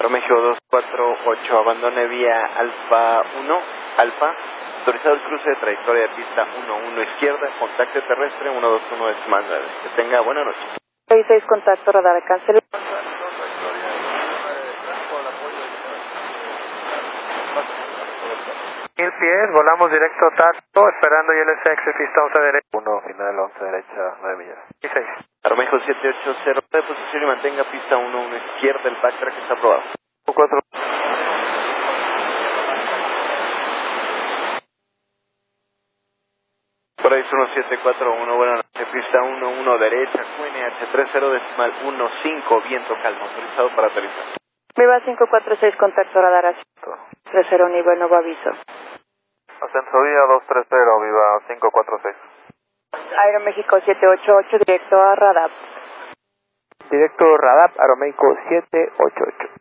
Aeroméxico 248, abandone vía Alfa 1, Alfa, autorizado el cruce de trayectoria de pista 11 izquierda, contacto terrestre 121 decimal 9. Que tenga buena noche. 66, contacto radar, cancel. 1000 pies, volamos directo tacto, esperando ILSX, pista 11 derecha. 1, final 11 derecha, 9 millas. 16. Aeroméxico 780, de posición y mantenga pista 11 izquierda, el backtrack está aprobado. 4. Por ahí 1741, buena noche, pista 11 derecha, QNH 30 decimal 15, viento calmo, autorizado para aterrizar. Viva 546, contacto radar a 30, nivel nuevo aviso. Ascenso vía 230, viva 546. Aeroméxico 788, directo a radar. Directo radar, Aeroméxico 788.